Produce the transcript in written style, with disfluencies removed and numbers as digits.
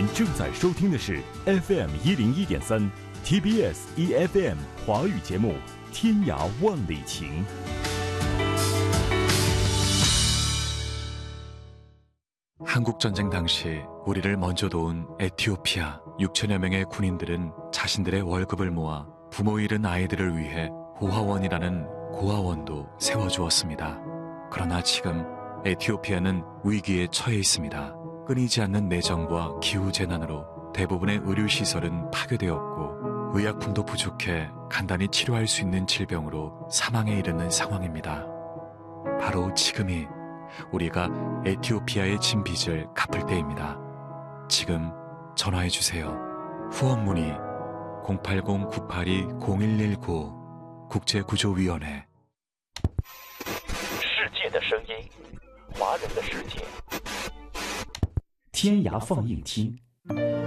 您正在收听的是 FM 101.3 TBS EFM 华语节目《天涯万里情》。 한국전쟁 당시 우리를 먼저 도운 에티오피아 6천여 명의 군인들은 자신들의 월급을 모아 부모 잃은 아이들을 위해 고아원이라는 고아원도 세워주었습니다. 그러나 지금 에티오피아는 위기에 처해 있습니다. 끊이지 않는 내정과 기후재난으로 대부분의 의료시설은 파괴되었고 의약품도 부족해 간단히 치료할 수 있는 질병으로 사망에 이르는 상황입니다. 바로 지금이 우리가 에티오피아의 진 빚을 갚을 때입니다. 지금 전화해주세요. 후원 문의 080-982-0119 국제구조위원회。 世界的声音，华人的世界。 天涯放映厅